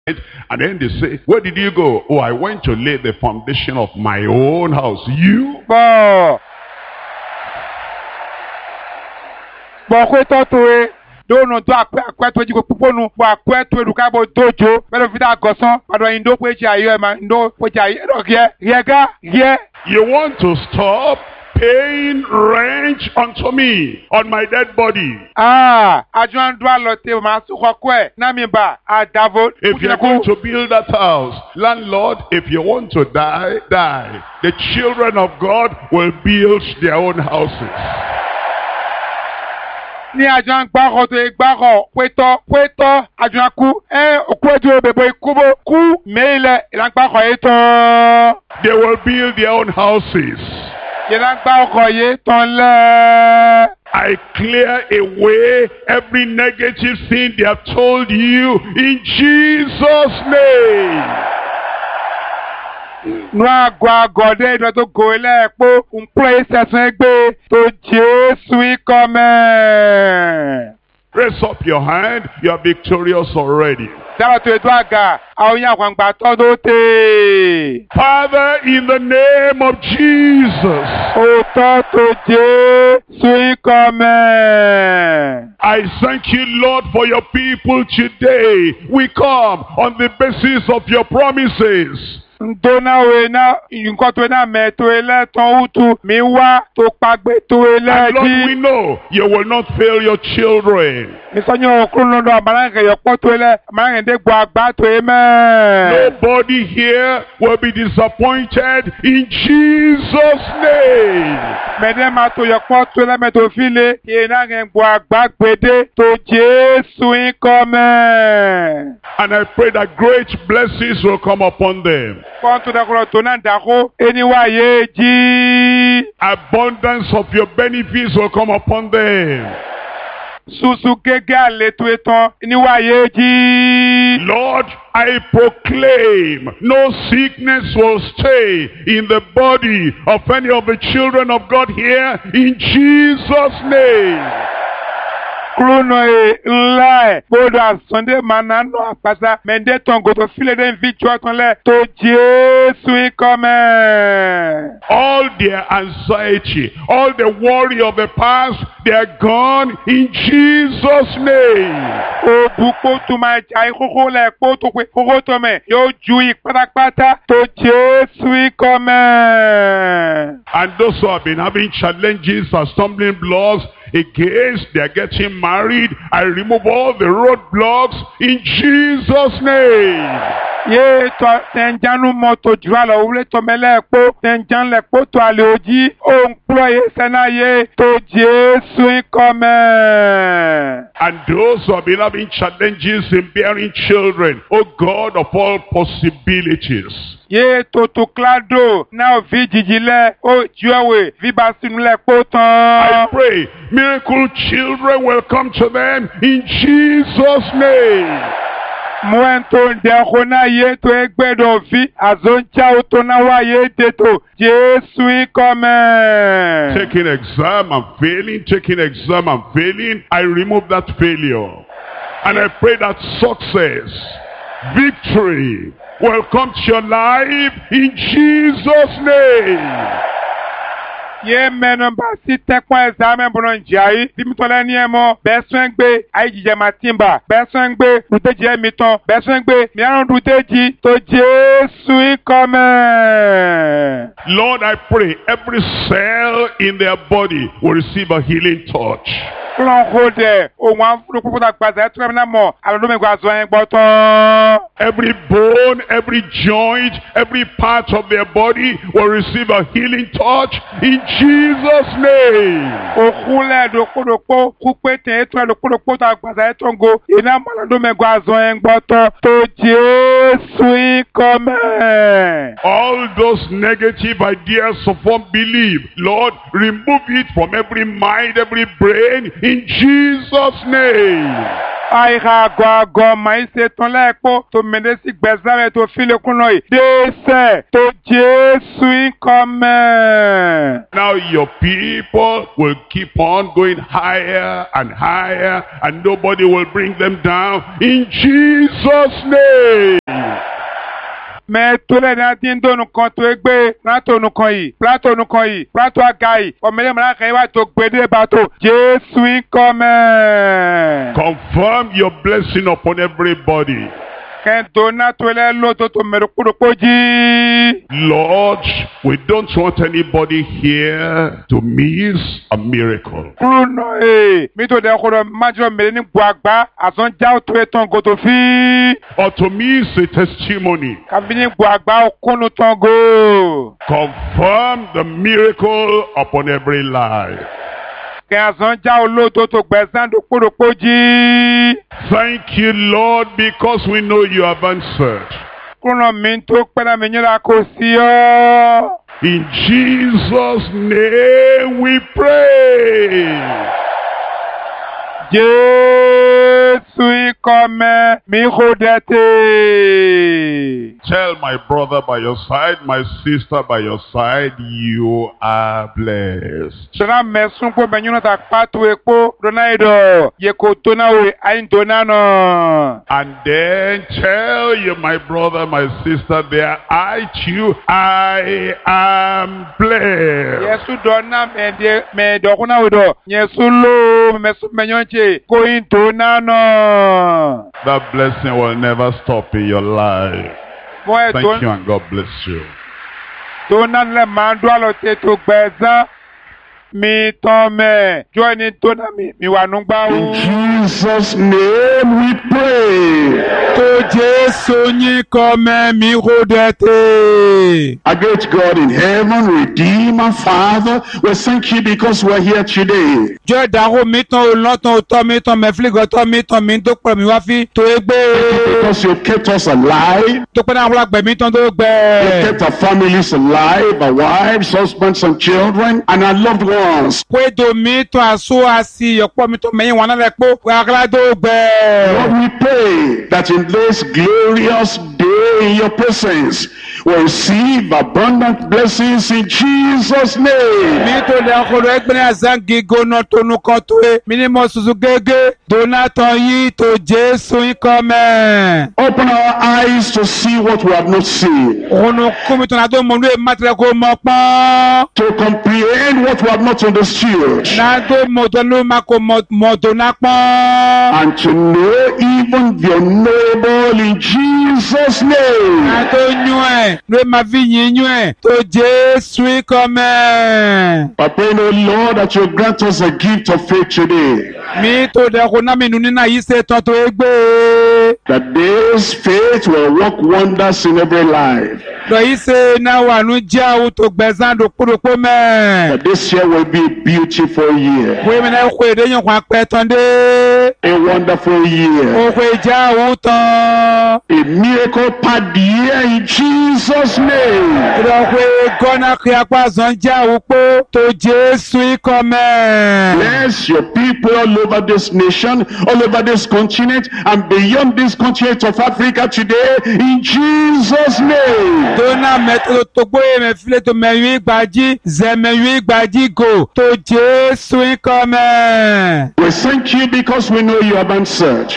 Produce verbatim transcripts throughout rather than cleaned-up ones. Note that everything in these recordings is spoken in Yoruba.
And then they say, where did you go? Oh, I went to lay the foundation of my own house. You? Bon. Bon, quoi toi toi? Do no do akwa akwa to jigo puponu bo akwa to eduka bo dojo pero vida gosan pado indo pe chi ayo ma indo pe chi ayo do ye ye ga ye. You want to stop paying rent unto me on my dead body. Ah, ajuan do alote ma su kokwe na mi ba adavo. If you're going to build that house, landlord, if you want to die, die. The children of God will build their own houses. Ni ajuan gbaro to gbaro peto peto ajuan ku eh okwejo bebo ikubo ku meile ilan gbaro eto. They will build their own houses. Ilan gbaro ye ton le. I clear away every negative thing they have told you in Jesus' name. No agua gode do to go ile po un place esan egbe to Jesu come. Raise up your hand. You are victorious already. Father, in the name of Jesus, I thank you, Lord, for your people today. We come on the basis of your promises. And Lord, we know you will not fail your children. Nobody here will be disappointed in Jesus' name. And I pray that great blessings will come upon them. Abundance of your benefits will come upon them. Lord, I proclaim no sickness will stay in the body of any of the children of God here in Jesus' name. Krono e nla bodo Sunday manano apasa mende tongo to file den victoire ton le to Jesu come. All their anxiety, all the worry of the past, they are gone in Jesus' name. O buko to my jai koko le po to kwe koko to me yo ju ipatapata to Jesu come. And those who have been having challenges and stumbling blocks against they are getting married, I remove all the roadblocks in Jesus' name. Ye to tenjanu moto juala ule to mele po tenjan le po to aleoji o employe senaye to Jesu come. And those who have been having challenges in bearing children, oh God of all possibilities, Ye to to clado now vigile o juawe vibasinule potan. I pray miracle children will come to them in Jesus' name. Muento diakona ye to egbedo vi azoncha utonawa ye deto Jesu come. Taking exam and failing, taking exam and failing, I remove that failure. And I pray that success, victory will come to your life in Jesus' name. Ye menomba si tekwa examen bono njai dimitole ni emo besengbe aijije matimba besengbe ruteje miton besengbe miaron ruteji to Jesu come. Lord, I pray every cell in their body will receive a healing touch. Every bone, every joint, every part of their body will receive a healing touch in Jesus' name. To Jésus commun. All those negative ideas of unbelief, Lord, remove it from every mind, every brain, in Jesus' name. Aïra gwa maïs ton lèpo to menesi gbezame to file kunoi. Dese to Jésus commun. Now your people will keep on going higher and higher, and nobody will bring them down, in Jesus' name. Mais tous les nations nous comptent egbe, plateau nous koi, plateau nous koi, plateau agai, o mele mala kaiwa to gbede bateau. Jésus commun. Confirm your blessing upon everybody. Lord, we don't want anybody here to miss a miracle. Or to miss a testimony. Confirm the miracle upon every life. Thank you, Lord, because we know you have answered. In Jesus' name we pray. Jésus comme mirodete. Tell my brother by your side, my sister by your side, you are blessed. And then tell you, my brother, my sister there, I too, I am blessed. That blessing will never stop in your life. Thank you and God bless you. Mi tome, join in tonami, mi wanungba. In Jesus' name we pray. To Jésus ni comme mi rodete. Our great God in heaven, Redeemer, Father, we thank you because we're here today. Dieu daro mi ton longtemps autant mi ton me fligo ton mi ton mi do pro mi wa fi to egbe. Because you kept us alive. To pe na wala gbe mi ton do gbe. You kept our families alive, our wives, husbands and children, and our loved ones. Lord, we pray that in this glorious day in your presence, we receive abundant blessings in Jesus' name. Open our eyes to see what we have not seen. To comprehend what we have not understood. And to know even the unknowable in Jesus' name. I pray, oh Lord, that you grant us a gift of faith today. That this faith will work wonders in every life. That this year will be a beautiful year. A wonderful year. A miracle packed year in Jesus' name. Bless your people all over this nation, all over this continent, and beyond this continent of Africa today, in Jesus' name. We thank you because we know you have answered.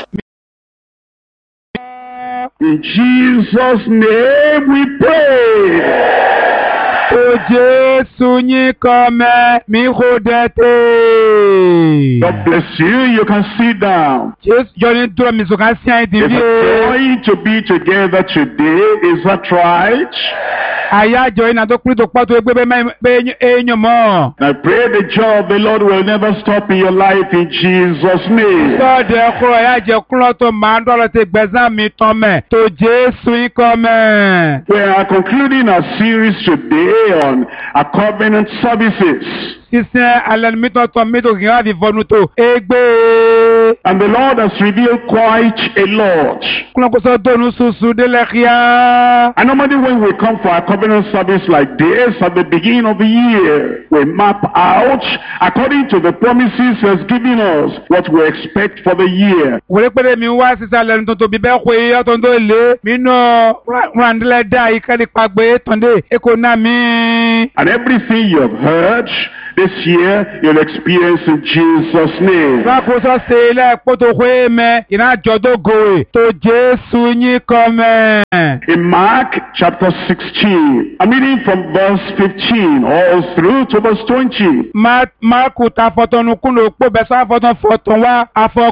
In Jesus' name we pray. God bless you. You can sit down. If we're going to be together today, is that right? I pray the joy of the Lord will never stop in your life in Jesus' name. We are concluding our series today on our covenant services. sísẹ́ alẹ́ mítọ́ tọ́ mítọ́ kìí wá fi fọnú tó égbé. And the Lord has revealed quite a lot. Kúlọ̀kọ́sọ́ tónú sùsù délẹ̀ kíá. And normally when we come for our covenant service like this at the beginning of the year, we map out according to the promises He has given us what we expect for the year. Wòlé péré mi wá sísẹ́ alẹ́ tuntun bíbẹ́ kó iye ọ̀tọ̀ tó lé mi náà ràndílẹ̀ dá ìkẹ́lẹ́ pàgbé tọ́ndé èkó náà mi. And everything you have heard this year, you'll experience in Jesus' name. Rákòsọ́ ṣe ilé pọ́tò pé mẹ́ ìrìnàjò tó gòrè tó Jésù yín kọ́ mẹ́. In Mark chapter sixteen, I'm reading from verse fifteen all through to verse twenty. Máàkù ta fọ́tọ̀nù kúnnù pọ̀ bẹ́ẹ̀ sá fọ́tọ̀n fọ́tọ̀n wá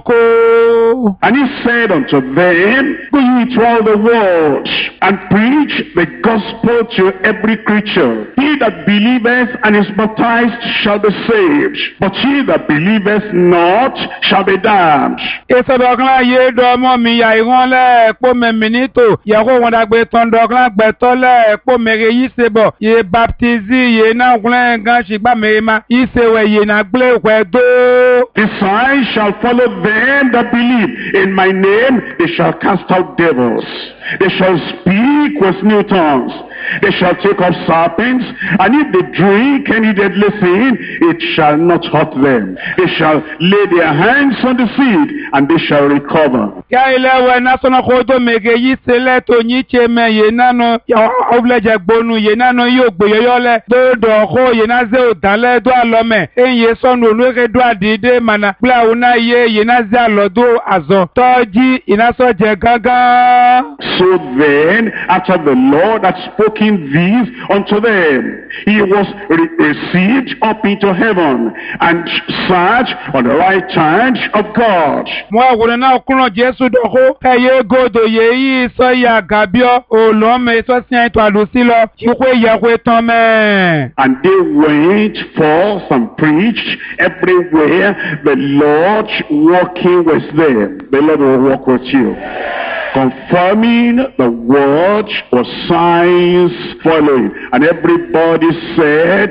afọ́kó. And He said unto them, Go ye to all the world, and preach the gospel to every creature. He that believeth and is baptized shall be saved, but he that believeth not shall be damned. Ìsọdọ̀kan yé dọ́mọ́ mi yà ìwọ́n lẹ́ẹ̀pọ̀ mẹ́mí nítò yẹ̀kọ́ wọn dàgbé tọ́ndọ̀kan gbẹ̀tọ́ lẹ́ẹ̀pọ̀ mẹ́rẹ̀ yìí ṣe bọ̀ yé baptizi yé náà gúnlẹ̀ gan ṣìgbà mẹ́rẹ̀ ma yìí ṣe wẹ̀ yé náà gbé ìwẹ̀ dó. The signs shall follow them that believe. In my name they shall cast out devils. They shall speak with new tongues. They shall take up serpents, and if they drink any deadly thing, it shall not hurt them. They shall lay their hands on the sick, and they shall recover. Yà ilé wẹ̀ násọ̀nà kótó mègè yìí ṣẹlẹ̀ tó yìí ṣe mẹ́ yé nánu ọ̀bùlẹ̀jẹ̀ gbónú yé nánu yóò gbòyọ́yọ́ lẹ̀ dòdò kó yé náà zẹ́ òdàlẹ̀ dó àlọ́mẹ̀ èyí sọ̀nù olóòkè dó àdìdé mànà gbé àwọn náà yé yé náà zẹ́ àlọ́dó àzọ̀ tọ́jú ìnásọ̀jẹ̀ gángan. So then, after the Lord had spoken these unto them, He was re received up into heaven and sat on the right hand of God. Mo àwòrán náà kúrò Jésù dọ̀kọ́ ẹ̀yẹ gòdò yẹ yìí sọ yà gàbíọ́ olùọ́mẹ sọ sí ẹ̀tọ́ àlùsí lọ ìwé ìyàwó tán mẹ́. And they went forth and preached everywhere, the Lord walking with them. The Lord will walk with you, confirming the word with signs following. And everybody said,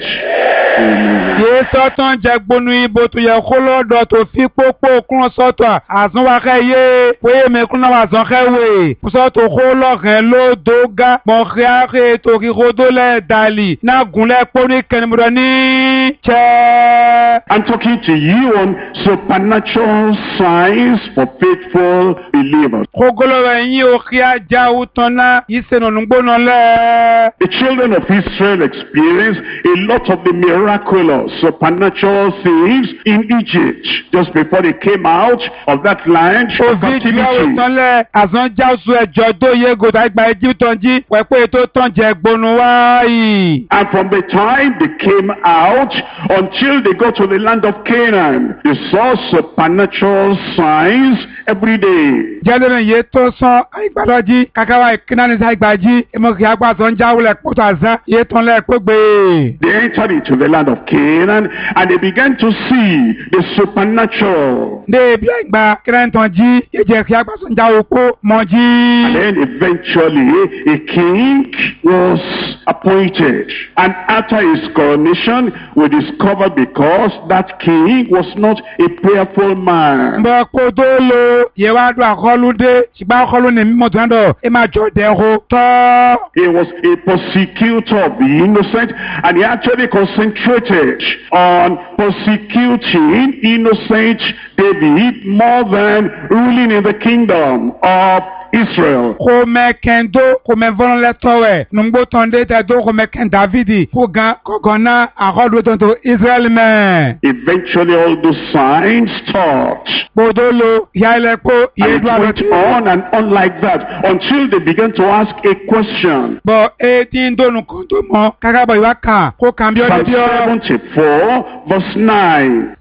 Amen. Yé sọ́tàn jẹ gbónú ibo tó yẹ kó lọ́dọ̀ tó fi pópó kúrò sọ́tọ̀ àzúnwákẹ́ yé wéyé mẹ́kúnnà àzọ́kẹ́ wé sọ́tò kó lọ́kẹ́ ló dógá mọ̀kíákẹ́ tó kí kó tó lẹ́ dàlì náà gúnlẹ̀ póní kẹnìmọ̀dọ̀ ní chẹ́. I'm talking to you on supernatural signs for faithful believers. Kógólọ́wẹ̀ yín ò kí á já òtán náà ìsẹ̀nà ònúgbónà lẹ́. The children of Israel experienced a lot of the miraculous supernatural things in Egypt just before they came out of that land of captivity. And from the time they came out until they got to the land of Canaan, they saw supernatural signs every day. They entered into the land of Canaan and they began to see the supernatural. And then eventually a king was appointed. And after his coronation, we discovered because that king was not a prayerful man. He was a persecutor of the innocent, and he actually concentrated on persecuting innocent David more than ruling in the kingdom of Israel. Eventually all those signs stopped. And it went on and on like that until they began to ask a question. Psalm seventy-four verse nine.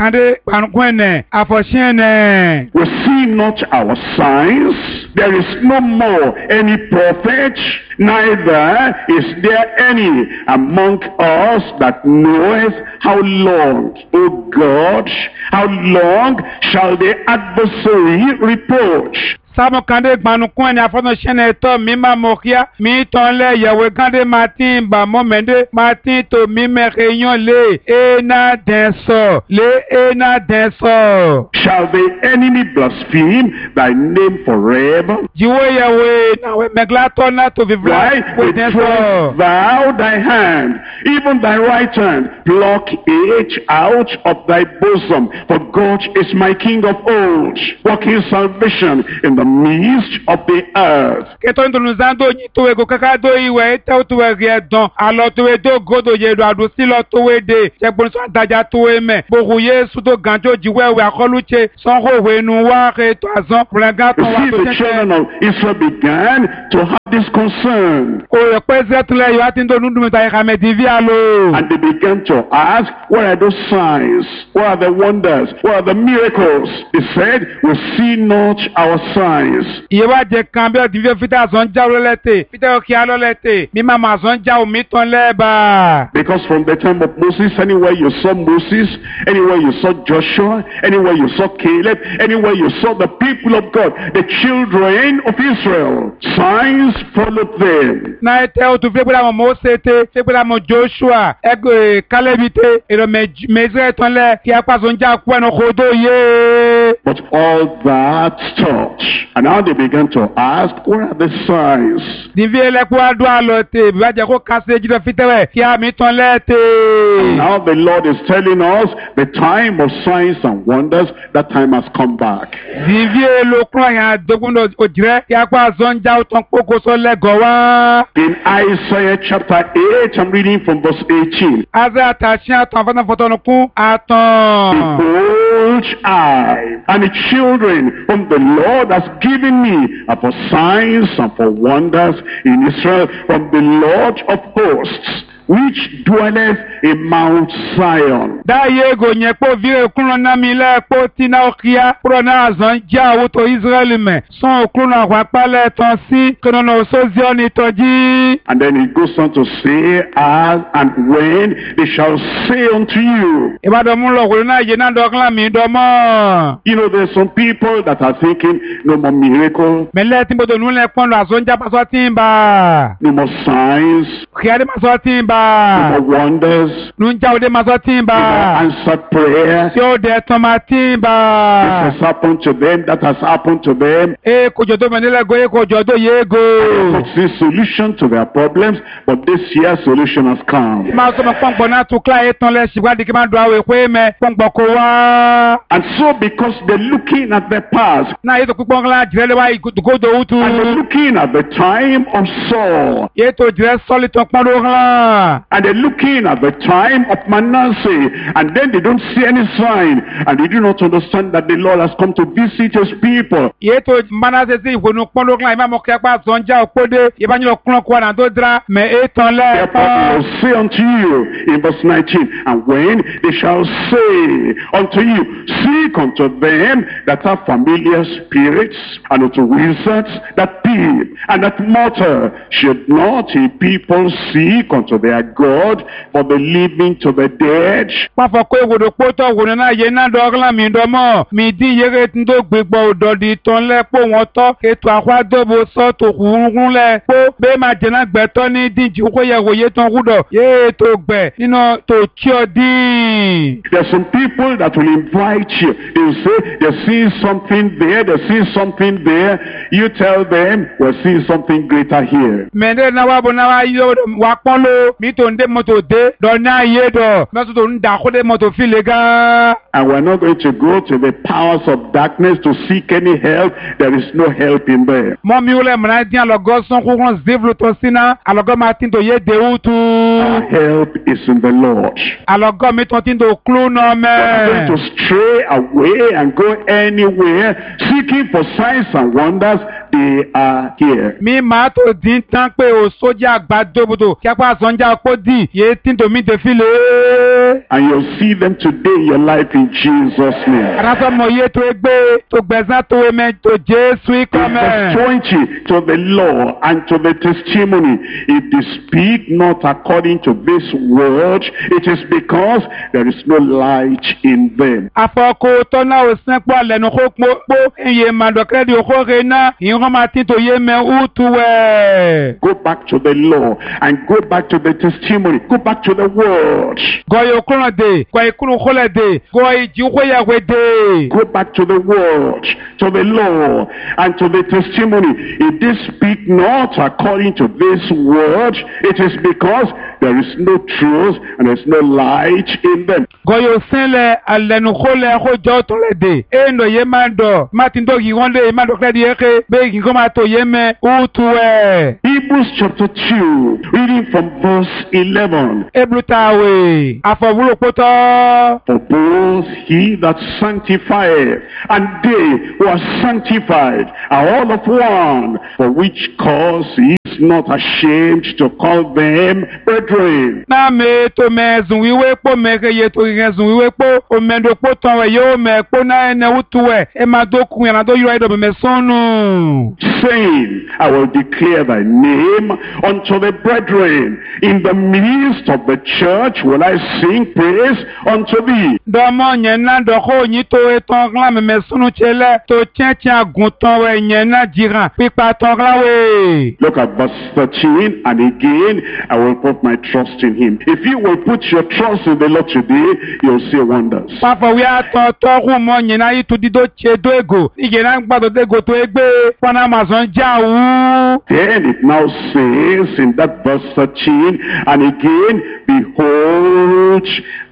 We see not our signs. There is no more any prophet, neither is there any among us that knoweth how long, O God, how long shall the adversary reproach? Samo kande gbanu kun ni afono shene to mi ma mokia mi ton le yewe kande matin ba mo mende matin to mi me réunion le ena denso le ena denso. Shall the enemy blaspheme thy name forever? Jiwe yewe na we meglato na to vivre. Right? Withdraw thou thy hand, even thy right hand, pluck it out of thy bosom, for God is my King of old, working salvation in the midst of the earth. Keto ndo nuzando ni to ego kakado iwe te to we don alo to we do godo ye do adu si lo to we de se gbon so daja to we me boru Yesu to ganjo jiwe we akoluche son ho we nu wa re to azon pranga to wa to the children of Israel began to have this concern. O pezet le yo atindo nundu me ta me divi alo. And they began to ask, what are those signs? What are the wonders? What are the miracles? They said, we see not our signs. Yewa je kambe divi fita zon ja lolete fita o ki alolete mi mama zon ja o mi ton leba. Because from the time of Moses, anywhere you saw Moses, anywhere you saw Joshua, anywhere you saw Caleb, anywhere you saw the people of God, the children of Israel, signs followed them. Na ete o tu fepela mo Moses te fepela mo Joshua ego Caleb te ero me meze ton le ki apa zon ja ku eno kodo ye. But all that stopped, and now they began to ask, what are the signs? Divi ele ku adu alote bi waje ko kase jido fitewe ki a mi ton lete. Now the Lord is telling us the time of signs and wonders, that time has come back. Divi lo kro ya dogundo ojire ki apa zon ja o ton poko so lego wa. In Isaiah chapter eight, I'm reading from verse eighteen. Aza tashi atan fana foto no ku atan. Behold, I and the children whom the Lord has given me are for signs and for wonders in Israel from the Lord of hosts, which dwelleth in Mount Zion. Da yego nye po vire kuno na mile po tina okia pro na azan ja woto Israel me son kuno kwa pale ton si kuno no so Zion itoji. And then it goes on to say, as and when they shall say unto you. Ibado mulo kuluna yena dokla mi domo. You know, there's some people that are thinking, no more miracle, Mele timbo do nule kondo azon ja paso timba. no more signs, Kiade maso timba. no more wonders, Nunja ode maso no more timba. answered prayer. Si ode toma This timba. has happened to them, that has happened to them. E kojodo menele go e kojodo yego. Not see solution to their problems, but this year solution has come. Ma so mo pongbo na tu kla e ton le sigwa di ki ma do awe kwe me pongbo ko wa. And so because they're looking at the past, Na yeto kupong la jire wa godo utu. and they're looking at the time of Saul, Yeto jire soli ton pando la. and they're looking at the time of Manasseh, and then they don't see any sign, and they do not understand that the Lord has come to visit his people. Yeto mana se si wonu pando la ima mo ke pa zonja opode ye ba nyo klon ko na do dra me e ton le. Therefore they will say unto you in verse nineteen, and when they shall say unto you, seek unto them that have familiar spirits, and unto wizards that thief, and that mortar, should not a people seek unto their God for the living to the dead? Pa fo ko wodo poto wonu na ye na do la mi do mo mi di yere ndo gbegbo ododi ton le po won to eto akwa dobo so to kurun le po be ma jena gbeto ni dinji ko ye woye ton rudo ye to gbe nino to chi odi. There are some people that will invite you. They will say they're seeing something there, they're seeing something there. You tell them, we're seeing something greater here. Mende na wa bo na wa yo wa pon lo mi to nde moto de do na ye do na to nda ko de moto filega. And we're not going to go to the powers of darkness to seek any help. There is no help in there. Mo mi ule mna di alogo son ko ron zevlo to sina alogo ma tin to ye de utu. Our help is in the Lord. Alogo mi to tin do klu no me. We're not going to stray away and go anywhere seeking for signs and wonders. They are here. Mi ma to din tan pe o soja agbado bodo ki apa zonja ko di ye tin to mi de file. And you'll see them today in your life in Jesus' name. Anasa moye to egbe to gbeza to eme to Jesu In verse ikome. twenty, to the law and to the testimony, if they speak not according to this word, it is because there is no light in them. Afoko to na osin po lenu ko po iye mandokre di oko re na iran matin to ye me utuwe. Go back to the law and go back to the testimony. Go back to the word. Goyo kono de, goyo kono khole de, goyo jiwo ya we de. Go back to the word, to the law, and to the testimony. If they speak not according to this word, it is because there is no truth and there is no light in them. Goyo senle alenu khole ko jo to le de. Endo ye mando, matindo gi wonde ye mando kle di eke, be gi koma to ye me utuwe. Hebrews chapter two, reading from verse eleven. Eblutawe, afawulo poto. For both he that sanctifieth and they who are sanctified are all of one, for which cause he is not ashamed to call them brethren. Na me to me zun wiwe po me ke ye to yen zun wiwe po o me do po ton we yo me po na ene utuwe e ma do kun ya na do yiro do me sonu. Saying, I will declare thy name unto the brethren. In the midst of the church will I sing praise unto thee. Do mo yen na do ko yin to e ton glan me me sonu chele to chen chen agun ton we yen na jiran pipa ton glan we. Look at verse thirteen, and again, I will put my trust in him. If you will put your trust in the Lord today, you'll see wonders. Papa we a to to ru mo yen na yi to di do che do ego. Ige na gba do ego to egbe pana mazon ja wu. Then it now says in that verse thirteen, and again, behold,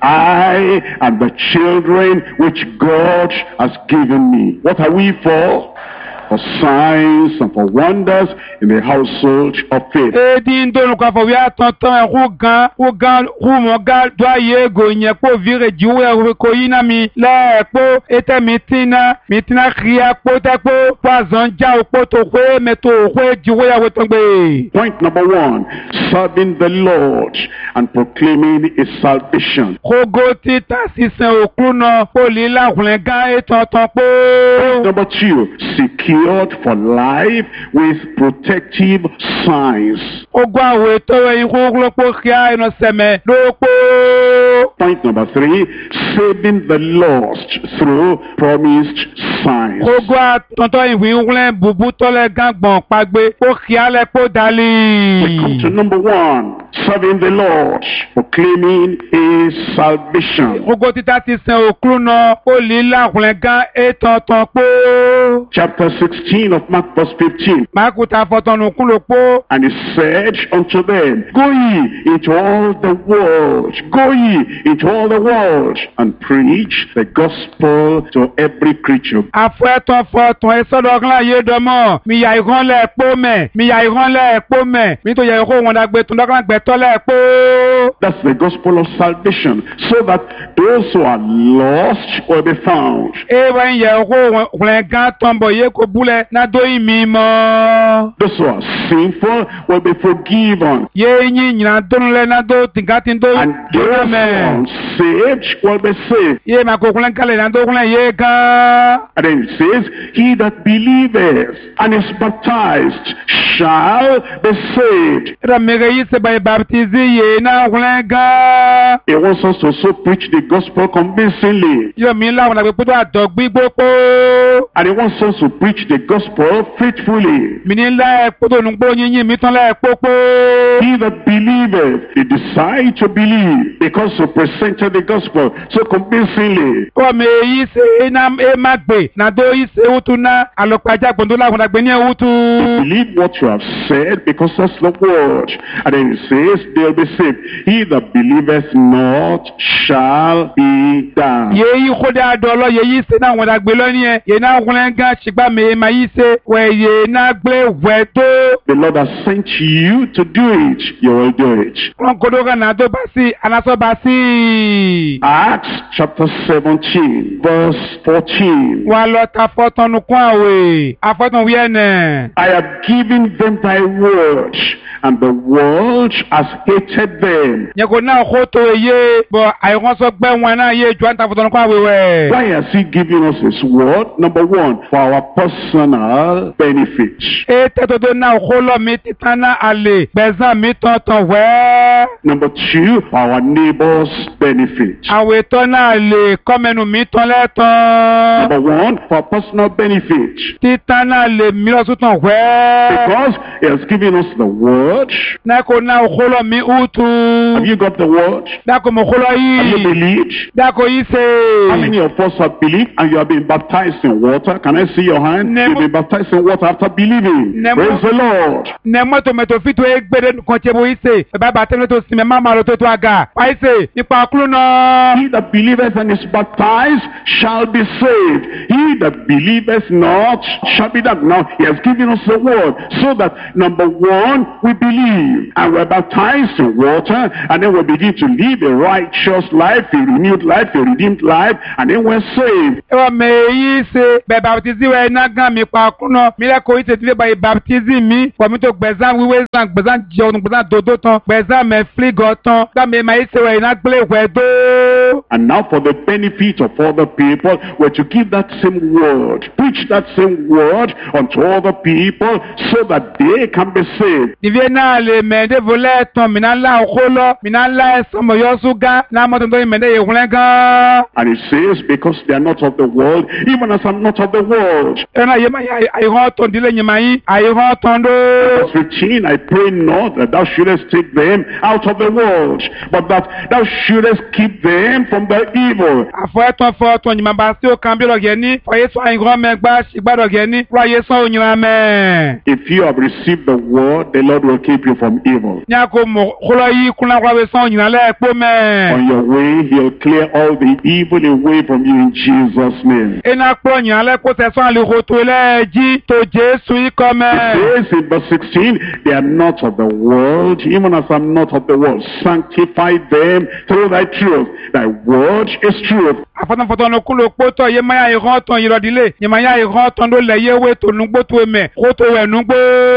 I and the children which God has given me. What are we for? For signs and for wonders in the household of faith. Edi ndonu kwa fo wi atonton ru gan ru gan ru mo ga do aye go yen po vire jiwe ru ko yina mi le po ete mitina mitina khia po ta po pazon ja o po to kwe me to kwe jiwe ya we tongbe. Point number one, serving the Lord and proclaiming his salvation. Kogo ti ta sisen okuno po li la kun ga etonton po. Number two, secure for life with protective signs. Ogwa to we igoglo po khia ino seme do po. Point number three, saving the lost through promised signs. Ogwa tonto iwi nglen bubu to le gangbon pagbe po khia le po We come to dali. number one, serving the Lord, proclaiming his salvation. Ogo tita ti sen okruno o li la kun gan etonton po. Chapter sixteen of Mark verse fifteen. Makuta fotonu kun lo po. And he said unto them, Go ye into all the world, go ye into all the world, and preach the gospel to every creature. Afeton fotun esodo kan ye domo. Mi ya iran le po me, mi ya iran le po me. Mi to ye ko won dagbe tun dokan gbe to le po. That's the gospel of salvation, so that those who are lost will be found. E wen ye ko won gan tombo ye ko bule na do imi mo. Those who are sinful will be forgiven. Ye yin yin don le na do tingatin do. And those who are unsaved will be saved. Ye ma ko kun kale na do kun ye gan. And then it says, He that believeth and is baptized shall be saved. Ra mege yi se bay baptize ye na kun gan. He wants us to also preach the gospel convincingly. Yo mi la won agbe to adogbi gbopo. And he wants us to preach the gospel faithfully. Mi ni la epo to nugbo yin yin mi tan la epopo. He that believeth, they decide to believe because he presented the gospel so convincingly. Ko me yi se na e magbe na do yi se utu na alopaja gbondo la won agbe ni utu. Believe what you have said because that's the word. And then it says they'll be saved. He that believeth not shall be damned. Ye yi khode adolo ye yi se na won agbe lo ni e ye na won gan sigba me ma yi se we ye na gbe we to. The Lord has sent you you to do it, you will do it. Wọn kodo ka na do basi anaso basi. Acts chapter seventeen, verse fourteen. Wa lọ ta fọtọnu kún àwẹ̀. Afọtọn wíyẹn nẹ. I have given them thy word, and the world has hated them. Nyẹ ko náà kó tó yé bọ̀ àyẹ̀kọ́sọ gbẹ́ wọn náà yé ju àǹtà fọtọnu kún àwẹ̀ wẹ̀. Why has he given us his word? Number one, for our personal benefit. E tẹ́tọ́tọ́ náà kó lọ mi títán náà àlè gbẹ̀sán mi tọ̀tàn wẹ́. Number two, for our neighbor's benefit. Àwẹ̀ tọ́ náà lè kọ́mẹnu mi tán lẹ́tàn. Number one, for personal benefit. Títán náà lè mi lọ sótàn wẹ́. Because he has given us the word. Náà kó náà kó lọ mi útu. Have you got the word? Dákò mo kó lọ Have you yìí. believed? Dákò yìí ṣe. How many of us have believed and you have been baptized in water? Can I see your hand? Nemo- You've been baptized in water after believing. Nemo- Praise the Lord. Nẹ mọ́tò mẹ́tò fi tó e gbére nǹkan tí ebo yìí ṣe. Bàbá bàtẹ́ tó sinmi máa ma lọ tó tó àgà. Wáyé ṣe nípa kúrò náà. He that believeth and is baptized shall be saved. He that believeth not shall be damned. Now, he has given us the word so that, number one, we believe and we're baptized in water, and then we begin to live a righteous life, a renewed life, a redeemed life, and then we're saved. Ẹ wọ́n mẹ èyí ṣe bẹ̀ bàtísì wẹ̀ iná gan mi pa kúrò náà. Mi lẹ́kọ̀ọ́ yìí ṣe ti lé báyìí bàtísì mi. Pọ̀mí tó gbẹ̀sán wíwé sàn gbẹ̀sán jẹun gbẹ̀sán dòdò tán. Gbẹ̀sán mẹ fílígọ̀ tán. Gbàmí ma yìí ṣe wẹ̀ iná gbélé wẹ̀ dó. And now for the benefit of other people, we're to give that same word, preach that same word unto other people so that they can be saved. Ìfẹ́ náà lè mẹ̀ẹ́dẹ́ volẹ́ tán mìíràn ńlá òkú lọ. Mìíràn ńlá ẹ̀sán mọ̀ yọ ṣúgá. Náà mọ́tò tó yẹ mẹ̀ẹ́dẹ́ yẹ wúlẹ́ gan. And it says, because they are not of the world, even as I'm not of the world. Ẹ náà yẹ máa yẹ àyíkọ́ tán dílé yẹn máa yín. Àyíkọ́ tán dó. Verse fifteen, I pray not that thou shouldest take them out of the world, but that thou shouldest keep them from the evil. Àfọ̀ ẹ̀tàn fọ̀ ọ̀tàn yìí máa bá sí òkan bí ọ̀gẹ̀ ní. Fọyé sọ àyíkọ́ mẹ́gbà ṣìgbàdọ̀ gẹ̀ ní. Wáyé sọ òyìnbá mẹ́. If you have received the word, the Lord will keep you from evil. Ní àkó mọ̀ kúlọ̀ yìí kúnlá wáwé sọ òyìnbá lẹ́ẹ̀pọ̀ mẹ́. On your way, he'll clear all the evil away from you in Jesus' name. Iná pọ̀ òyìnbá lẹ́ẹ̀pọ̀ tẹ̀sán àlèkò tó lẹ́ẹ̀jí tó Jésù yìí kọ́ mẹ́. It says in verse sixteen, they are not of the world, even as I'm not of the world. Sanctify them through thy truth. Thy word is truth. Àfọ̀tànfọ̀tàn ló kúlò pótọ̀ yé máa yà ìhàn tán ìrọ̀dílé. Yé máa yà ìhàn tán ló lẹ̀ yé wé tó nugbó tó mẹ̀ kó tó wẹ̀ nugbó.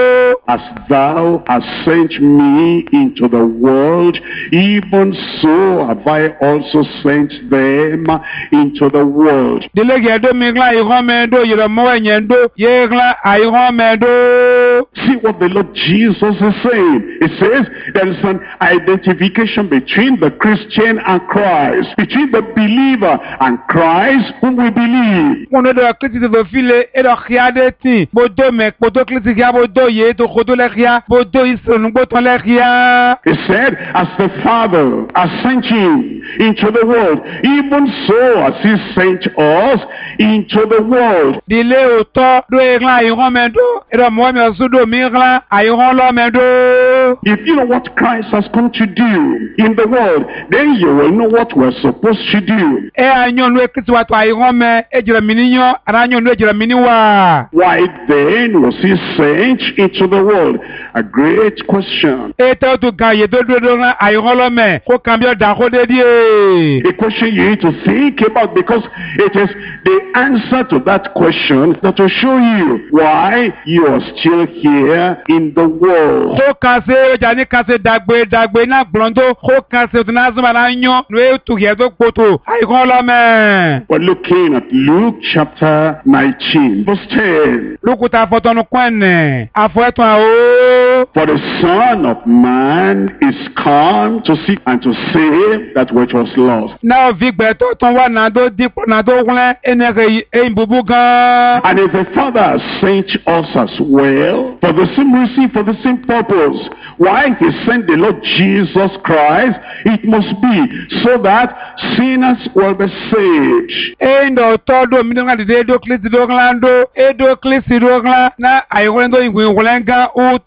As thou hast sent me into the world, even so have I also sent them into the world. Dílé gẹ̀ẹ́dó mi glan ìhàn mẹ́ẹ̀dó yẹ̀rọ̀ mọ́wẹ́ yẹn dó yé glan àìhàn mẹ́ẹ̀dó. See what the Lord Jesus is saying. It says there is an identification between the Christian and Christ, between the believer and Christ whom we believe. Wọ́n ní dọ̀ kírísì tó fi lé ẹ̀dọ̀ kíá dé tì. Bódó mẹ́ kpótó kírísì kíá bódó yé tó kótó lẹ́kíá bódó ìsònúgbó tán lẹ́kíá. He said, as the Father has sent you into the world, even so has he sent us into the world. Dílé òótọ́ dó ìhàn àìhàn mẹ́ẹ̀dó ẹ̀dọ̀ mọ́wẹ́ mi ọ̀sùdó mi glan àìhàn lọ́ mẹ́ẹ̀dó. If you know what Christ has come to do in the world, then you will know what we're supposed to do. Ẹ àyàn ló kírísì wa tó àìhàn mẹ́ ẹ̀jẹ̀rẹ̀ mi níyàn àràyàn ló ẹ̀jẹ̀rẹ̀ mi níwà. Why then was he sent into the world? A great question. Ẹ tẹ́ o tó gan yé dódódó rán àìhàn lọ́mẹ̀ kó kàn bí ọ̀dà kó dé díẹ̀. A question you need to think about, because it is the answer to that question that will show you why you are still here in the world. Kó kan ṣe ọjà ní kan ṣe dàgbé dàgbé náà gbọ̀ndó kó kan ṣe òtún náà sọ́mà náà yán ló yẹ tó yẹ tó kpótó àìhàn lọ́mẹ̀. We're looking at Luke chapter nineteen, verse ten. Lókùtà fọtọ́nu kọ́ẹ̀nẹ̀ àfọ̀ ẹ̀tàn àwọ̀. For the Son of Man is come to seek and to save that which was lost. Náà fi gbẹ̀tọ̀ tán wà náà tó dípò náà tó wúlẹ̀ ẹnìyẹn ẹ̀yìn búbú gan. And if the Father has sent us as well, for the same reason, for the same purpose, why he sent the Lord Jesus Christ, it must be so that sinners will be saved. Ẹ̀yìn dọ̀tọ́ dó mi dọ́gba dìde dó kílísì dọ́gba dó ẹ̀dó kílísì dọ́gba náà àìwọ́lẹ́ tó ìwé ìwọ́lẹ́ gan ó tu.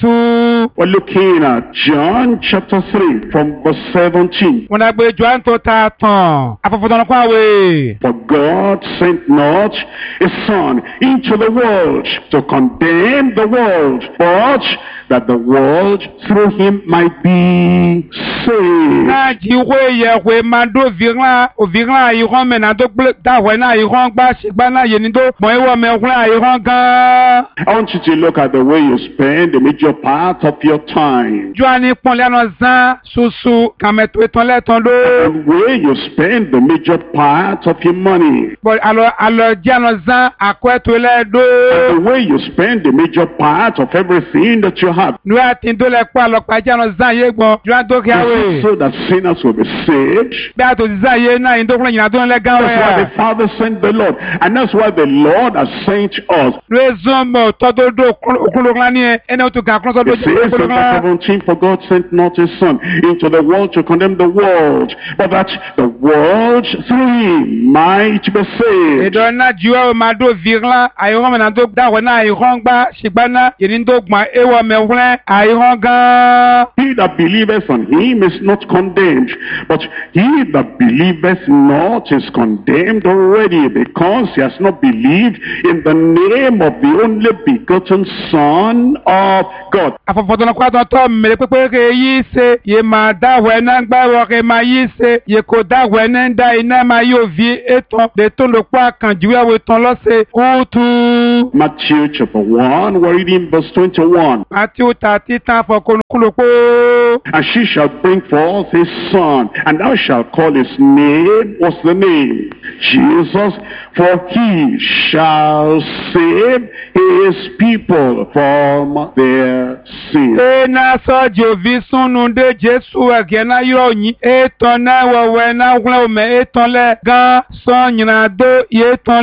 We're looking at John chapter three from verse seventeen. Wọ́n dàgbé Johann tó ta tán. Afọ̀fọ̀tàn kọ́ àwẹ̀. For God sent not his Son into the world to condemn the world, but that the world through him might be saved. Náà jí wé yẹ̀wé máa dó vìrán òvìrán àyíkán mẹ́nà tó gbé dáwẹ̀ náà àyíkán gbá ṣègbá náà yẹni tó mọ̀ ẹ́wọ̀ mẹ́wọ́n àyíkán gan. I want you to look at the way you spend the major part of your time. Johann pọ̀nlẹ́ àná zán ṣoṣo kàmẹ́tò ìtàn lẹ́tàn ló. The way you spend the major part of your money. Bọ̀ àlọ́ àlọ́ jẹ́ àná zán àkọ́ ẹ̀tọ́ lẹ́ẹ̀dó. The way you spend the major part of everything that you have. Nu àti tó lẹ kó àlọ́pàá jẹ́ àná zán yé gbọ́n Johann tó kí àwẹ̀. So that sinners will be saved. Bí a tó ti zán yé náà yín tó kúrò yìnyín tó ń lẹ́ gán That's why the Father sent the Lord. And that's why the Lord has sent us. Raison mọ̀ tọ́dọ́dọ́ òkúlógún ní ẹni tó kà kúrò It says in verse seventeen, for God sent not his Son into the world to condemn the world, but that the world through him might be saved. Ìdọ̀ náà jíwọ́ máa dó vìrán àyíwọ́n mẹ́nà tó dáwọ̀ náà àyíwọ́n gbá ṣìgbá náà yìí tó gbọ́n ewọ́ mẹ́wọ́n àyíwọ́n gan. He that believeth on him is not condemned, but he that believeth not is condemned already, because he has not believed in the name of the only begotten Son of God. Àfọ̀fọ̀tàn kọ́ àtọ́tọ́ mẹ́lẹ́ pépé kè yí ṣe yé máa dáwọ̀ náà gbáwọ̀ kè máa yí ṣe yé kò dáwọ̀ náà dá iná máa yóò vi ètò lè tó lò pọ̀ àkànjúwẹ̀wò tán lọ́sẹ̀ kúùtù. Matthew chapter one, we're reading verse twenty-one. Matthew thirty tán fọkànlélógún pé. And she shall bring forth his son, and thou shalt call his name, what's the name? Jesus, for he shall save his people from their sins. Ena sọ́jọ́ vi súnú dé Jésù ẹ̀gẹ́ náà yóò yín. Ètò náà wọ̀wẹ̀ náà wúlẹ̀ òmè ètò lẹ̀ gan sọ́yìnà dó ètò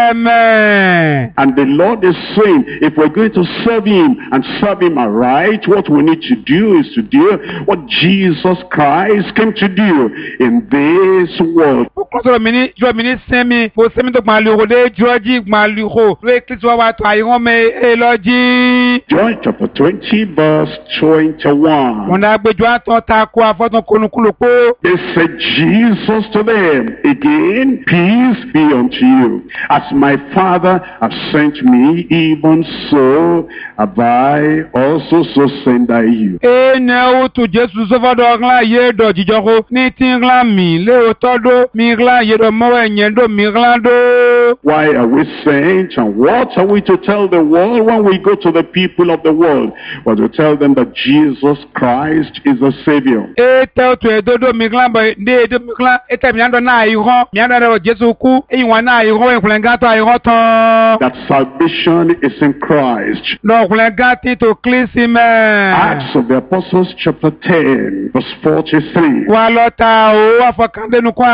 lẹ́mẹ̀. And the Lord is saying, if we're going to serve him and serve him aright, what we need to do is to do what Jesus Christ came to do in this world. Kọ́sọ̀rọ̀ mi ní jọ́ mi ní sẹ́mi, mo sẹ́mi tó gbọ́n àlùkò dé jọ́jí gbọ́n àlùkò lóye kírísì wá wá tó àyíwọ́n mẹ́ ẹ lọ jí. John chapter twenty verse twenty-one. Wọ́n dá gbẹjọ́ àtọ́ ta kó afọ́tún kónúkúlù pé. They said Jesus to them again, peace be unto you. As my Father has sent me, even so have I also so send I you. Ẹ ní ẹ̀wù tó Jésù sọ́fọ́dọ̀ ọ̀gá yé dọ̀ jíjọ́ kó ní tí ń glá mi lé òótọ́ dó mi glá yé dọ̀ mọ́wọ́ ẹ̀yẹn dó mi glá dó. Why are we sent, and what are we to tell the world when we go to the people of the world? But to tell them that Jesus Christ is the Savior. Ẹ tẹ́ òtún ẹ̀dọ́dọ̀ mi glá bọ̀ ní èdè mi glá ẹ tẹ́ mi àndọ̀ náà àyíkọ́ mi àndọ̀ rẹ̀ Jésù kú ẹ̀yìn wọn náà àyíkọ́ ìkùnlẹ̀ gàtọ̀ àyíkọ́ tán. That salvation is in Christ. Lọ́kùnlẹ̀ gàtí tó kílísì mẹ́. Acts of the Apostles chapter ten verse forty-three. Wà lọ́ta o àfọkàndénú kọ́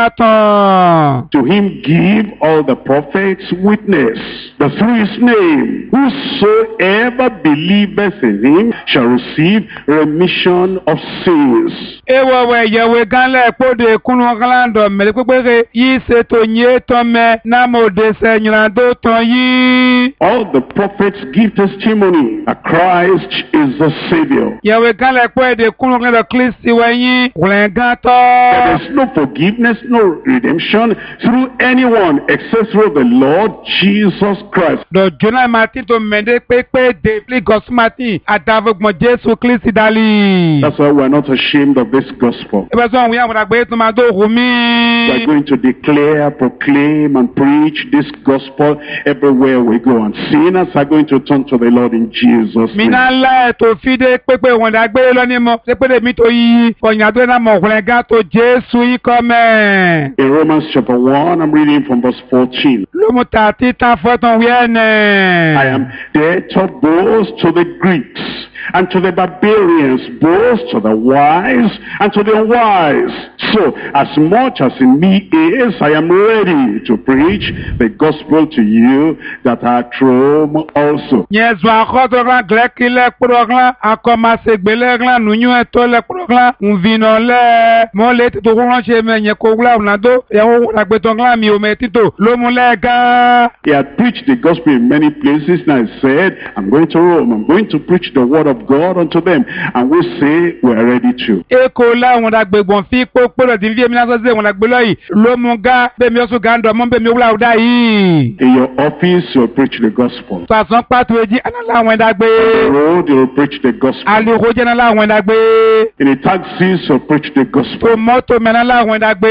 àtàn. To him give all the prophets witness that through his name whosoever believeth in him shall receive remission of sins. Ewọ̀wẹ̀ yẹ̀wẹ̀ gánlẹ̀ kóde kúnnú gánlàndọ̀ mẹ́lẹ̀ pépére yìí ṣètò yé tán mẹ́ námòdè sẹ̀yìnàdó tán yìí. All the prophets give testimony that Christ is the Savior. Yẹ̀wẹ̀ gánlẹ̀ kóde kúnnú gánlẹ̀ Kristi wẹ̀yìn wùlẹ̀ gàtọ̀. There is no forgiveness, no redemption through anyone except through the Lord Jesus Christ. Dọ̀jọ́ náà máa tí tó mẹ́lẹ̀ pépé dèbí gọ́sùmátì àtàvọ̀gbọ̀n Jésù Kristi dálì. That's why we're not ashamed of this gospel. Ẹ bá sọ àwọn ìyàwó àgbẹ̀ tó máa dó òhun mí. We're going to declare, proclaim, and preach this gospel everywhere we go. And sinners are going to turn to the Lord in Jesus' Mi name. náà ńlá ètò fídé pépé wọn dàgbé lọ́ní mọ́ pépé mi tó yí ọ̀yìn àdó náà mọ̀ ọ̀kùnrin gá tó Jésù yìí kọ́ mẹ́. In Romans chapter one, I'm reading from verse fourteen. Lómú ta títà fọ́tàn wíẹ́nẹ̀. I am debtor both to the Greeks and to the barbarians, both to the wise and to the unwise. So, as much as in in me is I am ready to preach the gospel to you that are at Rome also. Nyezu akotoran glekile proglan akomasegbele nunyu etole proglan unvino le mole tito ronche menye kogla unado yawo ragbetongla mi ometito lomulega. He had preached the gospel in many places, and I said, I'm going to Rome, I'm going to preach the word of God unto them, and we say we are ready to. Eko la won dagbegbon fi popo lo din vie mi na so se won dagbelo yi lomuga be mi osu gando mo be mi wula oda yi. In your office, you'll preach the gospel. Sasan patoji anala won dagbe. On the road, you'll preach the gospel. Ali roje anala won dagbe. In the taxis, you'll preach the gospel. To moto menala won dagbe.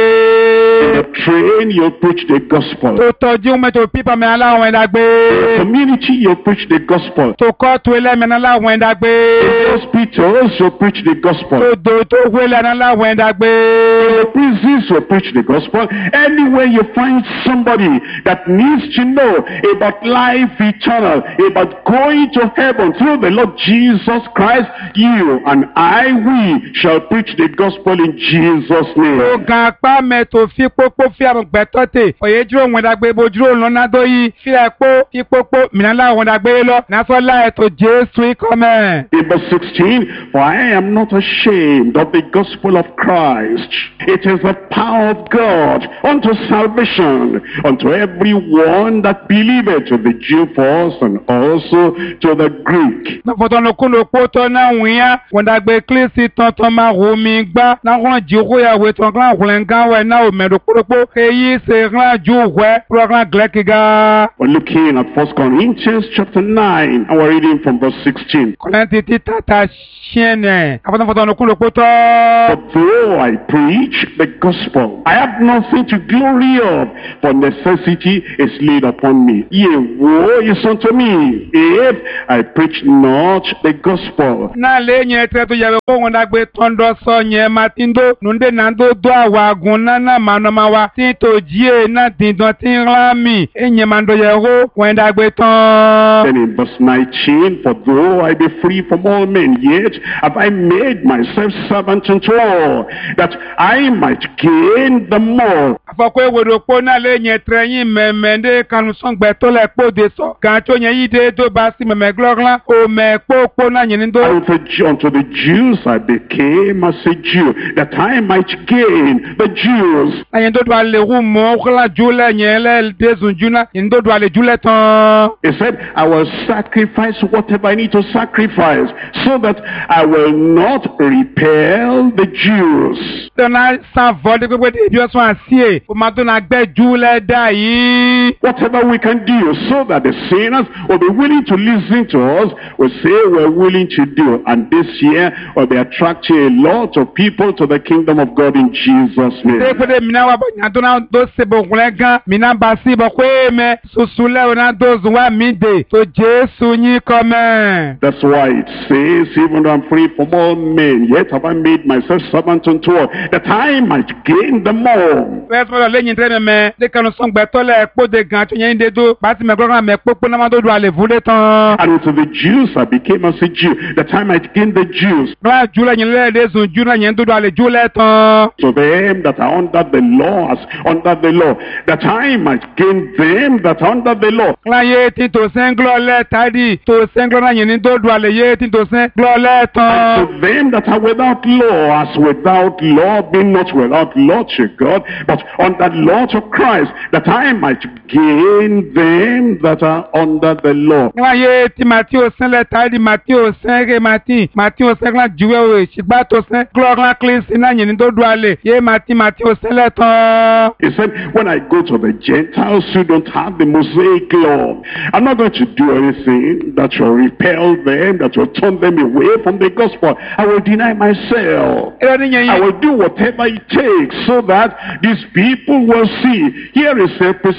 In the train, you'll preach the gospel. To toju me to pipa menala won dagbe. In the community, you'll preach the gospel. To ko to ele menala won dagbe. In the hospitals, you'll preach the gospel. To do to wele anala won dagbe. In the prisons, you'll preach the gospel. Anywhere you find somebody that needs to know about life eternal, about going to heaven through the Lord Jesus Christ, you and I, we shall preach the gospel in Jesus' name. To gapa me to fi popo fi arun gbetote oyejuro won dagbe bojuro lona do yi fi epo fi popo minala won dagbe lo na so la to Jesu come. In verse sixteen, for I am not ashamed of the gospel of Christ. It is the power of God unto salvation, unto everyone that believeth, to the Jew first and also to the Greek. Na foto no kuno poto na wiya won dagbe klisi tonton ma romi gba na ron jiro ya we ton gran hulenga we na o medo kuropo eyi se ran ju we program glekiga. We're looking at First Corinthians chapter nine, and we're reading from verse sixteen. Korinti tata shiene afoto foto no kuno poto. But though I preach the gospel, I have nothing to glory of, for necessity is laid upon me. Yea, woe is unto me if I preach not the gospel. Na le nye treto yawe ko won dagbe tondo so nye matindo nunde nando do awagun na na manoma wa tin to jie na dindon tin rami enye mando yewo won dagbe ton. Then in verse nineteen, for though I be free from all men, yet have I made myself servant unto all, that I might gain the more. Afokwe wodopo na le nye treyin memende kanu songbe to le pode so kan to nye yide do ba si meme gloglan o me popo na nyinindo. Unto the Jews I became as a Jew, that I might gain the Jews. Ayen do do ale ru mo kla jule nyele dezunjuna ndo do ale jule ton. He said, I will sacrifice whatever I need to sacrifice, so that I will not repel the Jews. Tona sa vode pe de Dieu so asie o ma to na gbe jule da yi. Whatever we can do so that the sinners will be willing to listen to us, we say we're willing to do. And this year will be attracting a lot of people to the kingdom of God in Jesus' name. Te pe de mina wa na to na do se bo gan mina ba si bo kwe me susule na do zwa mide to Jesu ni come. That's why it says, even though I'm free from all men, yet have I made myself servant unto all, that I might gain them all. Verse for le yin tre me de kanu song gbe to le po de gan to yin de do ba ti me program me popo na ma do do ale vule tan. And unto the Jews I became as a Jew, that I might gain the Jews. Bla jule yin le de zun juna yin do do ale jule tan. To them that are under the law, as under the law, that I might gain them that are under the law. La ye ti to senglo le tadi to senglo na yin do do ale ye ti to senglo le tan. To them that are without law, as without law, be not without law to God, but under law to Christ, that I might gain them that are under the law. La ye ti Matthew sen le tadi Matthew sen re mati Matthew sen la juwe we shigba to sen glory la clean na yin do do ale ye mati Matthew sen le tan. He said, when I go to the Gentiles who don't have the Mosaic law, I'm not going to do anything that will repel them, that will turn them away from the gospel. I will deny myself. I will do whatever it takes so that these people will see. Here is a representative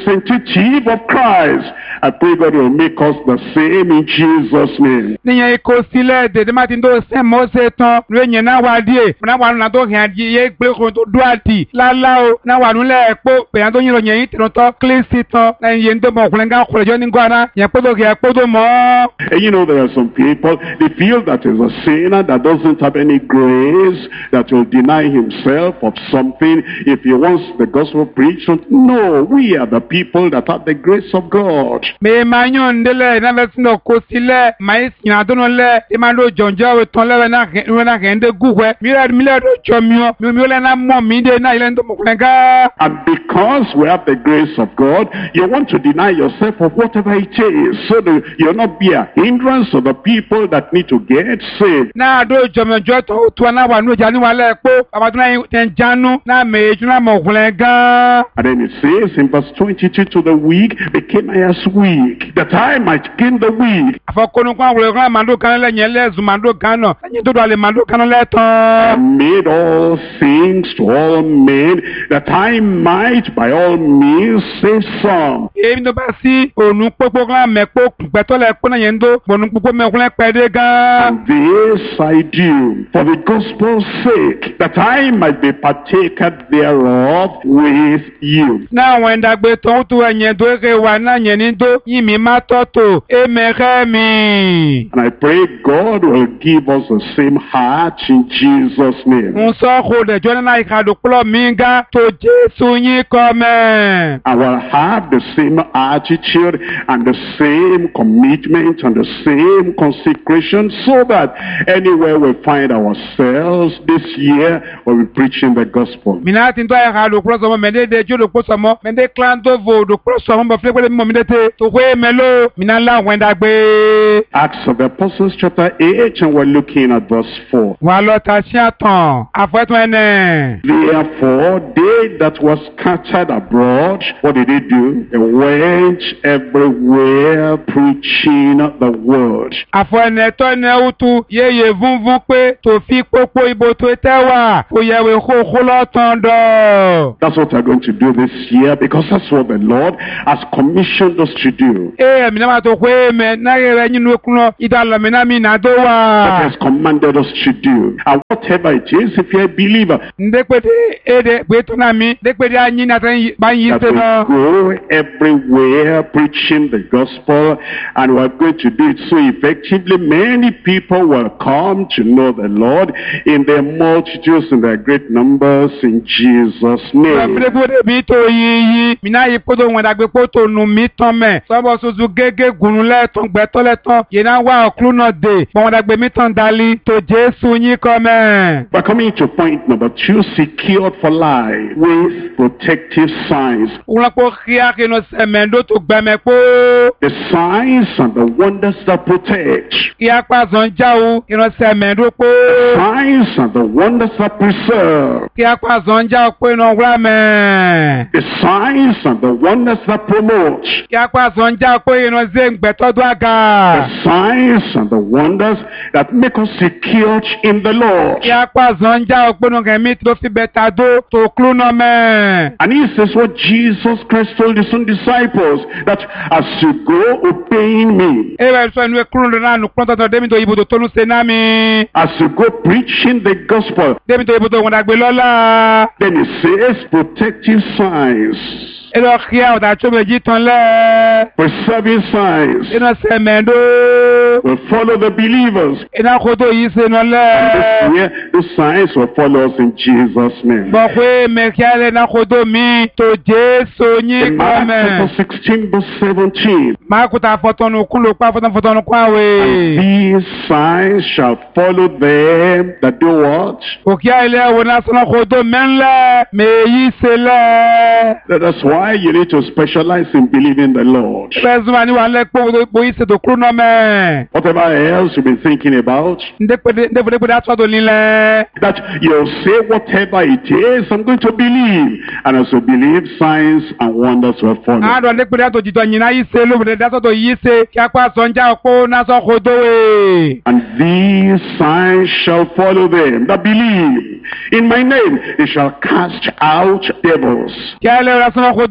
representative of Christ. I pray God will make us the same in Jesus' name. Níyẹn ikọ̀ sílẹ̀ dèdè má ti ń tó sẹ́ mọ́ ṣe tán lóyìn náà wá díẹ̀ náà wà nínú àtó hàn di yé gbé kó tó dúró àdì lálá o náà wà nílẹ̀ ẹ̀pọ̀ pèyàn tó yìnbọn yẹn tìrọ̀ tán kílísì tán lẹ́yìn yẹn tó mọ̀ ọkùnrin ká kọlẹ̀ jọ ní gbọ́dá yẹn kpó tó kẹ́ ẹ̀pọ̀ tó mọ́. And you know there are some people, they feel that is a sinner that doesn't have any grace, that will deny himself of something if he wants the gospel preached. No, we are the people that have the grace of God. Mi máa yàn ndélẹ̀ náà fẹ́ sinú kó sílẹ̀ máa yẹ sìn àdúnú lẹ̀ ẹ máa lọ jọ̀njọ́ wẹ̀ tán lẹ́wẹ̀ náà kẹ́ ń dé gúwẹ̀ mi rẹ̀ mi lẹ̀ lọ jọ mi ọ́ mi ò lẹ́ náà mọ̀ mí dé náà ilẹ̀ ń tó mọ̀kùnrin ká. And because we have the grace of God, you want to deny yourself of whatever it is, so that you'll not be a hindrance to the people that need to get saved. Náà àdó jọmọjọ́ tó tó náà wà nínú ìjà níwájú pé àbàtún náà tẹ̀ ń jánu náà mèéjú náà mọ̀kùnrin ká. And then it says in verse twenty-two, to the weak became I as weak, that I might gain the weak. Àfọkùnrin kan àwòrán kan màdó kan lẹ́yìn ẹlẹ́sùn màdó kan náà lẹ́yìn tó dọ̀ àlè màdó kan lẹ́tàn. I made all things to all men, that I might by all means save some. Èmi tó bá sí ònú pópó kan mẹ́pó pẹ̀tọ́lẹ̀ pọ́nà yẹn tó ònú pópó mẹ́kúnlẹ̀ pẹ̀dé gan. And this I do for the gospel's sake, that I might be partaker thereof with you. Náà àwọn ẹ̀dàgbé tó ń tu ẹ̀yẹ̀ tó ké wà náà yẹn ní tó yìí mi má tọ́tò èmẹ̀kẹ́ mi. And I pray God will give us the same heart in Jesus' name. Ń sọ kó dẹ̀jọ́ náà ìkàdùn púlọ̀ mi gá tó Jésù yín kọ́ mẹ́. I will have the same attitude and the same commitment and the same consecration, so that anywhere we find ourselves this year we'll be preaching the gospel. Mina ti ń tọ́ ìkàdùn púlọ̀ sọmọ mẹ́ndé dẹjọ́ ló pọ̀ sọmọ mẹ́ndé kíláńtò vòdò púlọ̀ sọmọ bọ̀ fúlẹ̀ pẹ̀lẹ́ mímọ́ mi dẹ́tẹ̀ tó kó èèmẹ́ ló mina láwọn ẹ̀dàgbé. Acts of the Apostles chapter eight, and we're looking at verse four. Wà lọ ta sí àtàn àfẹ́tún ẹnẹ. Therefore, they that were scattered abroad, what did they do? They went everywhere preaching the word. Àfọ ẹnẹ tọ́ ẹnẹ wútu yéye vúnvún pé tó fi pópó ibo tó tẹ́ wà kò yẹ̀wé kókó lọ́tàn dọ̀. That's what we're going to do this year, because that's what the Lord has commissioned us to do. Ee mi náà máa tó kó èèmẹ náà yẹ rẹ nínú ekun ìdálọ́mì náà mi nà tó wà. What He has commanded us to do. And whatever it is, if you're a believer, ndekpete ede gbẹtọ náà mi ndekpete anyi náà tẹ́ bá yí that ṣe we náà. go everywhere preaching the gospel, and we're going to do it so effectively. Many people will come to know the Lord in their multitudes, in their great numbers, in Jesus' name. ndekpete mi tó yíyí mi náà yí kótó wọn dàgbé kótó nu mi tán mẹ́ sọ́bọ̀ soso gégé gùnrún lẹ́tàn gbẹ́tọ́ lẹ́tàn yìí náà wá ọ̀kúrú náà dé pọ̀ wọn dàgbé mi tán dalí tó Jésù yín kọ́ mẹ́. We're coming to point number two, secured for life with protective signs. wọn kò kíá kí inú sẹ̀mẹ̀ndó tó gbẹmẹ̀ pé The signs and the wonders that protect. kíá pàṣán jáwó inú sẹ̀mẹ̀ndó pé Signs and the wonders that preserve. kíá pàṣán jáwó pé inú wúrà mẹ́. The signs and the wonders that promote. kíá pàṣán jáwó pé inú zé gbẹ̀tọ́dún àga. The signs and the wonders that make us secured in the Lord. kíá pàṣán jáwó pé inú kẹ̀mí tó fi bẹ̀tà dó tó kúrú náà mẹ́. And this is what Jesus Christ told his own disciples, that as you go obeying me, ewe sọ inú ekúrú lónà nù pọ́ńtọ́tọ́ débi tó ibùdó tó ń ṣe náà mi. as you go preaching the gospel, débi tó ibùdó wọn dàgbé lọ́la. then it says protective signs, inú kíá ọ̀dà tó méjì tán lẹ́. preserving signs inú sẹ̀mẹ̀ndó. will follow the believers. inú kótó yìí ṣe nù And lẹ́. this year, the signs will follow us in Jesus' name. gbọ́ pé mẹ́kíálẹ̀ náà kótó mi tó Jésù In yín kọ́ Mark mẹ́. chapter sixteen, verse seventeen, máa kúta fọ́tọ́nù kún ló pa fọ́tọ́nù fọ́tọ́nù kún àwẹ̀. these signs shall follow them that do what? òkè àìlẹ̀ wo náà sọ́nà kótó mẹ́ńlẹ̀ mẹ́yì ṣe lẹ̀. That's why you need to specialize in believing the Lord. bẹ́ẹ̀ sọ́nà ni wà á lẹ́ pé bóyí ṣètò kúrú náà mẹ́. Whatever else you've been thinking about, ndépèdépèdé àtúntò nílẹ̀. that you'll say whatever it is, I'm going to believe. And as you believe, signs and wonders will follow. àádọ́ ndépèdé àtò jìtọ̀ yìnyín yìí ṣe lóbìnrin dásọ̀tò yìí ṣe kí apá sọ̀njà ọ̀pọ̀ náà sọ̀ kótó wẹ̀. And these signs shall follow them that believe. In my name, they shall cast out devils. kí á lè ra sọ́nà kótó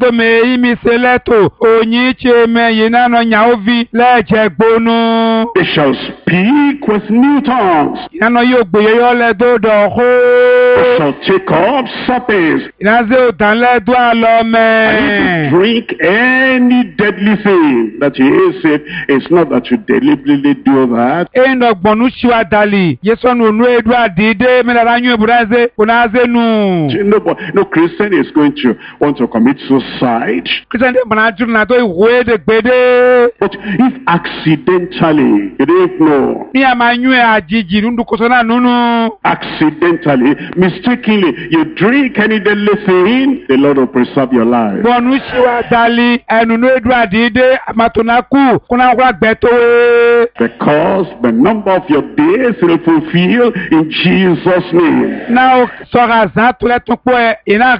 to me imi seleto onyi cheme yinano nyaovi leje gbonu. They shall speak with new tongues. Inano yo gboye yo le do do ho. They shall take up serpents. Inaze o dan le do alome. And if you drink any deadly thing that he is it, it's not that you deliberately do that. Eno gbonu shiwa dali. Yeso no nu edu adide me la nyu eburaze unaze nu. No, no Christian is going to want to commit suicide. Christian de manaju na to iwe de gbede. But if accidentally, you didn't know. Ni amanyu ajiji ndu kosona nunu. Accidentally, mistakenly, you drink any deadly thing, the Lord will preserve your life. Gbonu shiwa dali enu nu edu adide matonaku kuna kwa gbetowe. Because the number of your days will fulfill in Jesus' name. Now, sora zantu le tukpo ina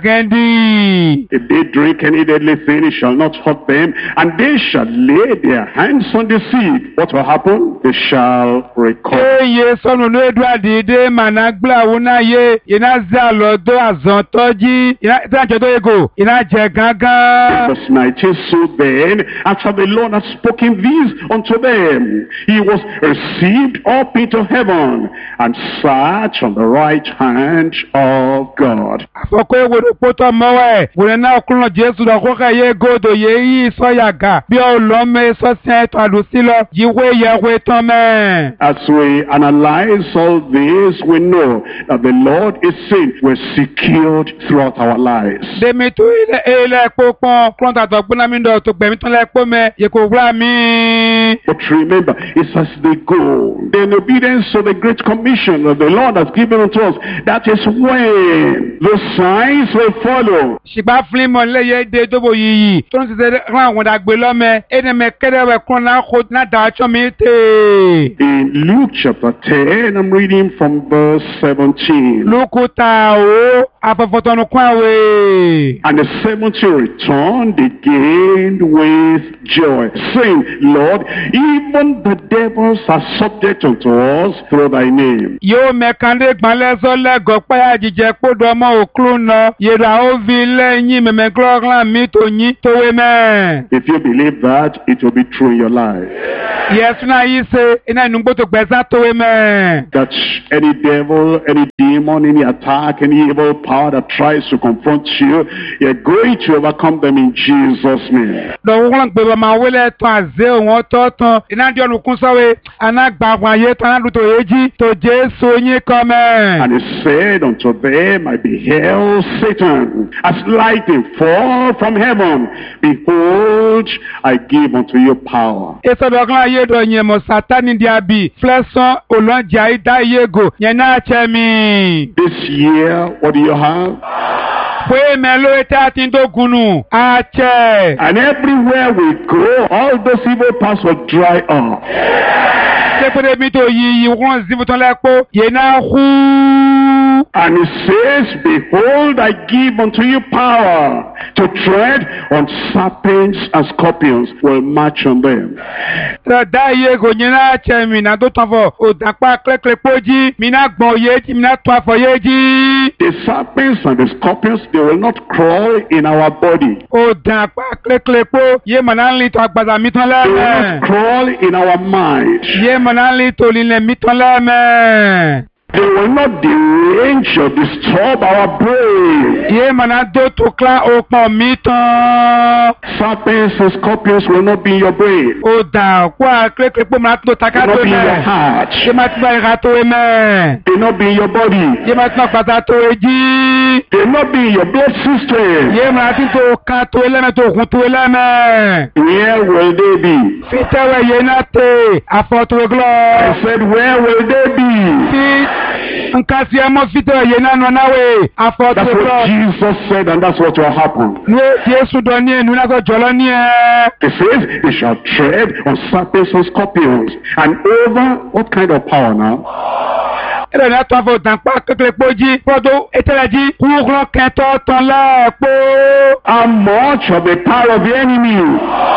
gendi. If they drink any deadly thing, it shall not hurt them, and they shall lay their hands on the sick. What will happen? They shall recover. Eye sonu no edu adide managbla una ye ina za lodo azontoji ina ita jodo ego ina je gangan. Verse nineteen, so then, after the Lord had spoken these unto them, he was received up into heaven and sat on the right hand of God. Afoko ewodo poto mowe wona na okunlo Jesu do ko ye godo ye yi so yaga bi olome so se to alusilo jiwe yewe to me. As we analyze all this, we know that the Lord is saying we're secured throughout our lives. Demi to ile ile popon klonta to gbona mi do to gbemi ton le po me ye ko wra mi. But remember, it's as they go in obedience to the great commission that the Lord has given unto us. That is when the signs will follow. Shiba flimo le ye de dobo yiyi to n se ran won da gbe lo me ene me kede we kon na ko na da cho mi te. In Luke chapter ten, I'm reading from verse seventeen. Lukuta o afofotonu kwawe. And the seventy returned again with joy, saying, Lord, even the devils are subject unto us through thy name. Yo me kande gbanle so le go pa ajije podo mo okru na yera o vi leyin me me glory mi to yin to we me. If you believe that, it will be true in your life. Yes na yi se ina nu gbo to gbesa to we me. That any devil, any demon, any attack, any evil power that tries to confront you, you're going to overcome them in Jesus' name. Do won gbe ba ma wele to aze won to tan ina di olukun sawe anagba aye tan lu to eji to Jesu yin come. And he said unto them, I beheld Satan as lightning fall from heaven. Behold, I give unto you power. Eso do kan aye do yin mo Satan di abi fleson olonja ida yego yen na chemi. This year, what do you have? Fue melo eta tindogunu ache. And everywhere we go, all those evil powers will dry up. Sepode mi to yi won zibuton lepo ye na hu. And he says, behold, I give unto you power to tread on serpents and scorpions. Will march on them. Da ye go nyina chemi na do tonfo o dapa kleklepoji mi na gbon yeji mi na to afo yeji. The serpents and the scorpions, they will not crawl in our body. O dapa kleklepo ye manali to agbaza mi ton They will le. not crawl in our mind. Ye manali to lile mi ton le me. They will not derange or disturb our brain. Ye manado to kla o pon mi ton. Serpents and scorpions will not be in your brain. O da kwa kleklepo ma to They will taka not to be in your me. heart. Ye ma ti ba ira to me. They will not be in your body. Ye ma ti pata to eji. They will not be in your blood system. Ye ma ti to ka to eleme to kun to eleme. Where will they be? Fitewe ye na te afoto glo. I said, where will they be? Fi nkasi emo fitewe ye na no nawe afoto That's what glo. Jesus said, and that's what will happen. Ni Jesu do ni enu na so jolo ni e. He says, they shall tread on serpents and scorpions. And over what kind of power now? Ere na to afo dan pa kekele poji fodo eteleji kuro kento ton la po. How much of the power of the enemy?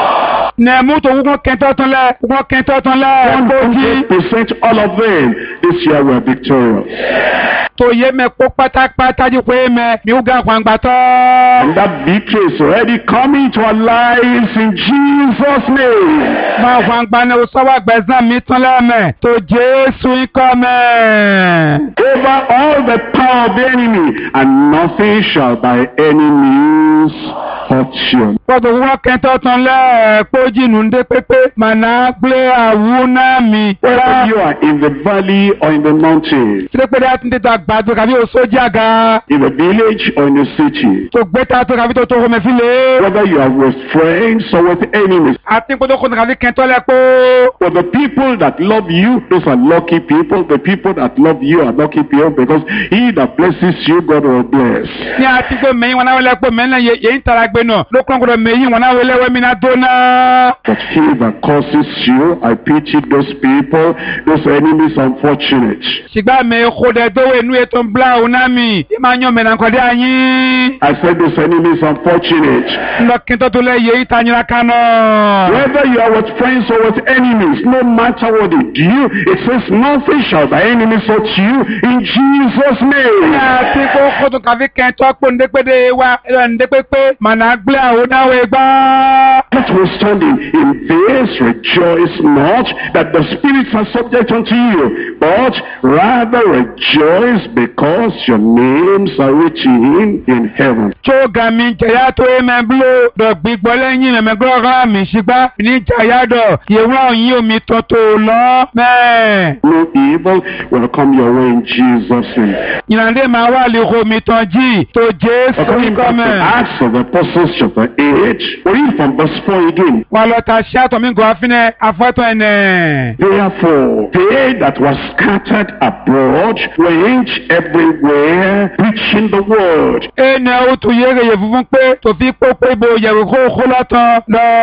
Ne mu to kuro kento ton la kuro kento ton la one poji. hundred percent all of them. This year we are victorious. tó yé mẹ́ kó pátápátá jí pé mẹ́ mi ó ga àgbàǹgbà tọ́. And that victory is already coming to our lives in Jesus' name. Máa àgbàǹgbà ni ó sọ́wọ́ gbẹ̀sán mi tán lẹ́mẹ̀ tó Jésù ikọ́ mẹ́. Over all the power of the enemy, and nothing shall by any means hurt you. Pọ̀tò wọ́n kẹ́ntọ́ tán lẹ́ẹ̀pọ̀ jìnnú ń dé pépé màná gbé àwú náà mi. Whether you are in the valley or in the mountain, Ṣé pé dáa ti ń tètè àgbàdo kàbí òṣòjà ga? in the village or in the city, Tó gbé ta tó kàbí tó tó home fílẹ̀. whether you are with friends or with enemies, Àti pé tó kọ́ kàbí kẹ́ntọ́ lẹ́pọ̀. for the people that love you, those are lucky people. The people that love you are lucky people because he that blesses you, God will bless. Ní àti pé mẹ́yìn wọn náà wọlé pọ̀ mẹ́lẹ̀ yẹ ń tara gbé náà ló kọ́ gbọ́dọ̀ mẹ́yìn wọn náà wọlé wẹ́mí náà tó náà. But he that causes you, I pity those people, those enemies unfortunate. Ṣìgbà mi kò dẹ̀ tó inú ètò ń bla òun náà mi. Ì máa yan mẹ́nà kọ́dé àyín. I said those enemies unfortunate. Lọ kí n tó tó lẹ́ yẹ ìta yín lákà náà. Whether you are with friends or with enemies, no matter what they do, it says nothing shall by enemies hurt you in Jesus' Ní name. àti pé kó tó kàbí kẹ́ntọ́ pò ń dé pé wa ẹ̀rọ ń dé pé pé màná gbé àwọn náà wẹ̀ gbá. Notwithstanding, in this rejoice not that the spirits are subject unto you, but rather rejoice because your names are written in heaven. Tó ga mi jẹ̀yà tó yé mẹ́ búlò dọ̀ gbígbọ́ lẹ́yìn mẹ́mẹ́ gbọ́dọ̀ mi ṣùgbọ́n ní jẹ̀yà dọ̀ yẹ̀wọ́n yín omi tó tó lọ mẹ́. No evil will come your way in Jesus' name. Ìrànlẹ́ máa wà lè ho mi tán jí tó Jésù Coming back kọ́ to mẹ́. Acts of the Apostles chapter eight, we read from verse four again. Wà lọ ta ṣé àtọ̀ mi gọ̀ afínẹ́ afọ́tọ̀ ẹ̀nẹ̀. Therefore, they that were scattered abroad went everywhere preaching the word. Ẹnẹ ó tún yéèrè yẹ funfun pé tó fi pópó ibo yẹ̀wò kó kó lọ́tàn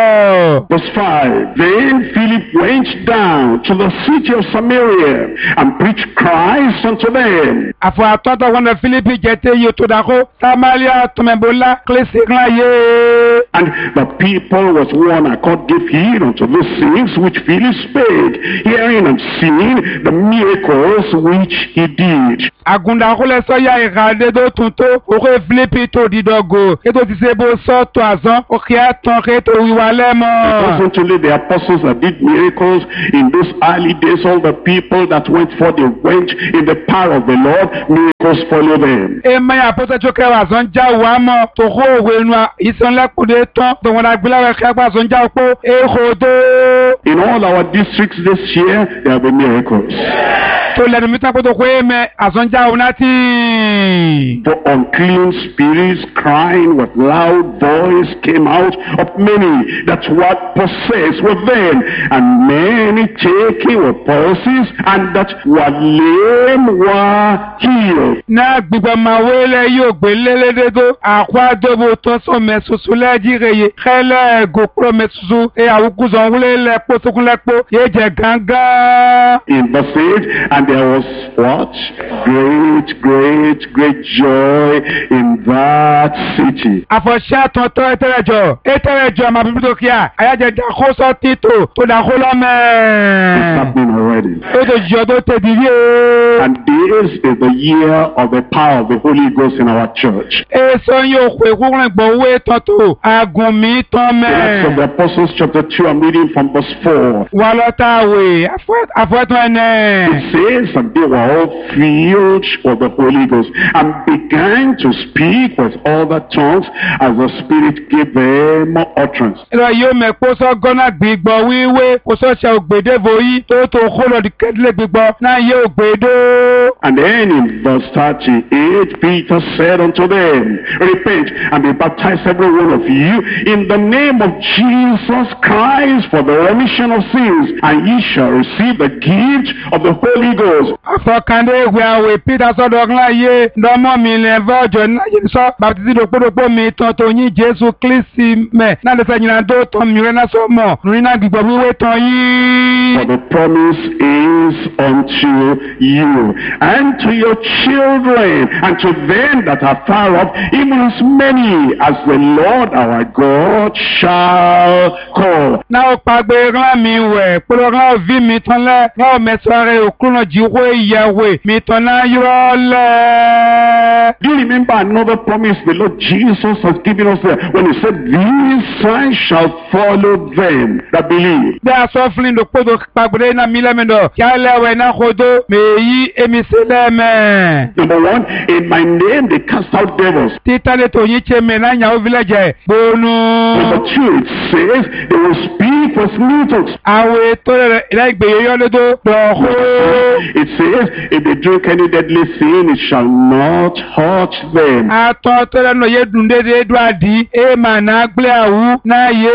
lọ. Verse five, then Philip went down to the city of Samaria and preached Christ unto them. Àfọ̀ àtọ́tọ̀ wọn lọ Fílípì jẹ́tẹ́ yìí tó dàkó Samaria tọmẹ̀bọ́lá kílẹ̀sì ńlá yé. And the people with one accord gave heed unto those things which Philip spake, hearing and seeing the miracles which he did. Àgùndàkúlẹ̀ sọ́yà ìhàdé tó tún tó òkè Fílípì tó dídọ̀gò ètò ti ṣe bó sọ́tọ̀ àzán òkè àtàn ètò ìwà It lẹ́mọ̀. wasn't only the apostles that did miracles. In those early days, all the people that went forth, they went in the power of the Lord. Miracles follow them. Èmi àpótẹ́ tó kẹwàá àzán já wà mọ́ tó kó òwe inú ìsọ̀nlẹ́kùnrin tán tó wọn àgbéláwẹ̀ kẹgbà àzán já òpó èkó tó. In all our districts this year, there will be miracles. Tó lẹ́nu mi tán kó tó kó èmi àzán já òun láti. For unclean spirits crying with loud voice came out of many that were possessed with them, and many taken with palsies, and that were lame were healed. Náà gbígbọ́ máa wélé yóò gbé lélédédó àkwádóbò tó sọ mẹ́sùsù lẹ́jìrèyè kẹ́lẹ́ gòkúrò mẹ́sùsù ẹ àwùkúzọ̀ wúlé lẹ́pọ̀ tókúnlẹ́pọ̀ yé jẹ gángan. In verse eight, and there was what? Great, great, great joy in that city. Àfọ̀ṣẹ́ àtọ̀tọ̀ ẹtẹ́rẹ̀jọ ẹtẹ́rẹ̀jọ àmà bíbí tó kíá àyájẹ dàkóso títò tó dàkó It's lọ́mẹ́. happening already. Ó tó jọ tó tẹ̀dí rí o. And this is the year of the power of the Holy Ghost in our church. Èso yóò pè kúrò gbọ̀wé tọ́tò àgùn mi tán In Acts of the mẹ́. Apostles chapter two, I'm reading from verse four. Wà lọ́tà àwẹ̀ àfọ̀tọ̀ ẹ̀nẹ̀. It says that they were all filled with the Holy Ghost and began to speak with other tongues as the Spirit gave them utterance. Ẹ̀rọ yóò mẹ́ kó sọ gọ́nà gbígbọ́ wíwé kó sọ ṣe ògbédèvò yìí tó tó kó lọ kẹ́dílé gbígbọ́ náà yé ògbédó. And then in verse thirty-eight, Peter said unto them, repent and be baptized every one of you in the name of Jesus Christ for the remission of sins, and ye shall receive the gift of the Holy Ghost. Àfọ̀kàndé ìwé àwẹ̀ Peter sọ́dọ̀ ọ̀gbọ́n ayé lọ́mọ mi lẹ́fọ́ ọjọ́ náà yìí sọ bàbítí dòpódòpó mi tán tó yín Jésù Kristi mẹ́ náà lè fẹ́ yìnyín àdó tán mi rẹ́ náà sọ mọ̀ lórí náà gbígbọ́ wíwé tán yìí. For the promise is unto you, and to your children, and to them that are far off, even as many as the Lord our God shall call. Now, Pagbe Rami we, Polo vi mitole, no mesare okuno jiwe Yahweh, mitona yole. Do you remember another promise the Lord Jesus has given us there when he said, these signs shall follow them that believe? They are suffering the Podo Pagbe na milemendo, Yale we na hodo, me yi emiseleme. Number one, in my name they cast out devils. Titale to yiche me na nyawo village, bonu. Number two, it says they will speak with new tongues. Awe to like be yoledo, do. It says, if they drink any deadly thing, it shall not hurt them. Atotele no ye dunde de dwadi, e managle awu na ye.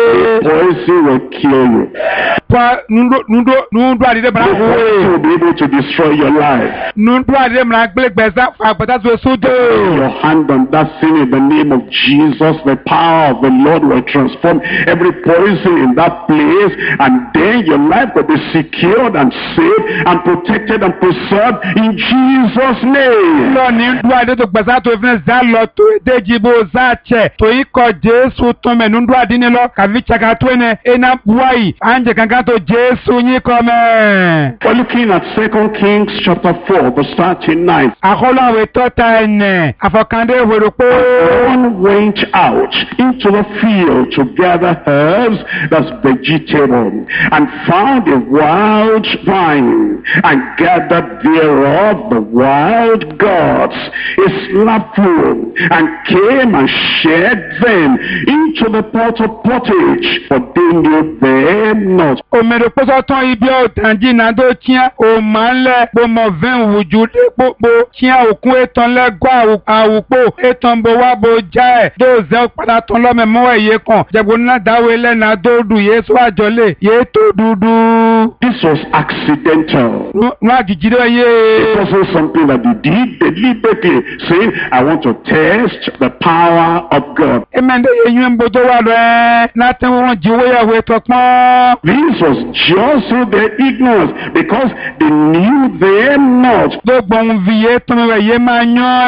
Poison will kill you. Pa nundo nundo nundo adi de bra. The poison will be able to destroy your life. Nundo adi de managle beza fa beta so sudo. Your hand on that thing in the name of Jesus, the power of the Lord will transform every poison in that place, and then your life will be secured and saved and protected and preserved in Jesus' name. Lord, ni ndo adi to beza to even za lo to dejibo za che to iko Jesu to me ndo adi ni lo kavicha ka to ene ena buai anje kanga to Jesu ni kome. We're looking at Second Kings chapter four, verse thirty-nine. Akola we tota ene afokande weropo. One went out into the field to gather herbs, that's vegetable, and found a wild vine, and gathered thereof the wild gods, a slapful, and came and shed them into the pot of pottage, for they knew them not. Omero poso ton ibi o tanji na do tia o manle bo mo ven wujude popo tia okun etan le gwa awupo etan bo wa bo ja e do ze pada ton lo me mo eye kan jegbo na dawe le na do du Yesu ajole ye to dudu. This was accidental. No ajijire ye. It wasn't something that they did deliberately, saying, I want to test the power of God. Emende ye yun bo do wa lo e na ten won jiwe ya we to pon. This was just through their ignorance, because they knew them not. Do bon vie to me ye ma nyon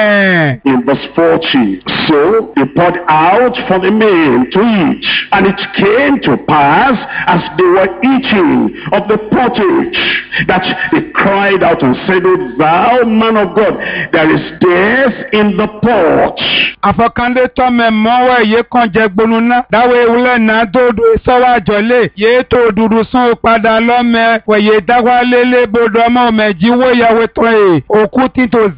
e. In verse forty, so they poured out for the men to eat, and it came to pass as they were eating of the pottage, that they cried out and said, O thou man of God, there is death in the pot. Afokande to me mo we ye kan je gbonu na dawe ule na do do so wa jole ye to dudu san pada lo me we ye dawa lele bodo mo me jiwo yawe to e okuti to